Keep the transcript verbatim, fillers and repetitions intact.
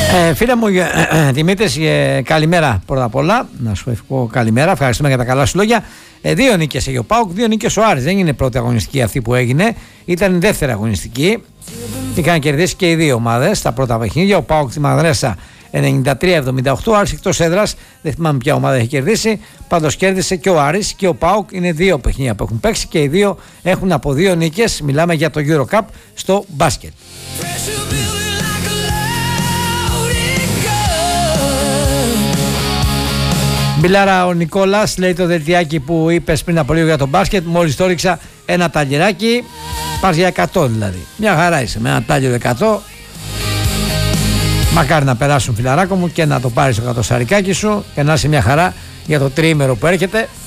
Ε, φίλε μου, ε, ε, Δημήτρης, ε, καλημέρα πρώτα απ' όλα. Να σου ευχώ καλημέρα. Ευχαριστούμε για τα καλά σου λόγια. Ε, δύο νίκες έχει ο ΠΑΟΚ, δύο νίκες ο Άρης. Δεν είναι η πρώτη αγωνιστική αυτή που έγινε. Ήταν η δεύτερη αγωνιστική. Είχαν κερδίσει και οι δύο ομάδες στα πρώτα παιχνίδια. Ο ΠΑΟΚ στη Μαδρέσα ενενήντα τρία εβδομήντα οκτώ. Ο Άρης εκτός έδρας. Δεν θυμάμαι ποια ομάδα έχει κερδίσει. Πάντως κέρδισε και ο Άρης και ο ΠΑΟΚ. Είναι δύο παιχνίδια που έχουν παίξει και οι δύο έχουν από δύο νίκες. Μιλάμε για το EuroCup στο μπάσκετ. Μπιλάρα, ο Νικόλας λέει το δελτιάκι που είπες πριν από λίγο για τον μπάσκετ. Μόλις το ρίξα ένα ταλιράκι. Πας για εκατό δηλαδή. Μια χαρά είσαι με ένα τάλιο εκατό. Μακάρι να περάσουν, φιλαράκο μου, και να το πάρεις το κατοσαρικάκι σου και να είσαι μια χαρά για το τριήμερο που έρχεται.